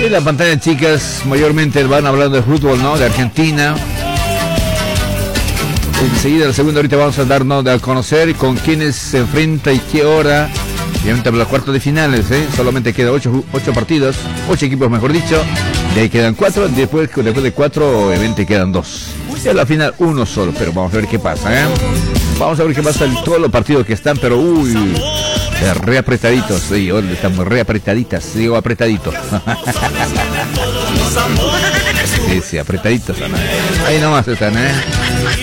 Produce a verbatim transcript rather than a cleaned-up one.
En la pantalla, chicas, mayormente van hablando de fútbol, ¿no? De Argentina. Enseguida, la segunda, ahorita vamos a darnos a conocer con quiénes se enfrenta y qué hora. Obviamente para los cuartos de finales, ¿eh? Solamente quedan ocho, ocho partidos, ocho equipos mejor dicho. De ahí quedan cuatro, después, después de cuatro, obviamente quedan dos. Y a la final uno solo, pero vamos a ver qué pasa, ¿eh? Vamos a ver qué pasa en todos los partidos que están, pero uy, re apretaditos, sí, estamos re apretaditas, digo apretaditos. Sí, sí, apretaditos, ¿no? Ahí nomás están, ¿eh?